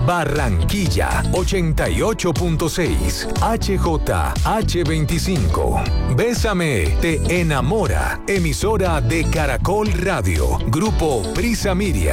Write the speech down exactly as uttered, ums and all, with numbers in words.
Barranquilla ochenta y ocho punto seis, H J H veinticinco. Bésame, te enamora. Emisora de Caracol Radio. Grupo Prisa Media.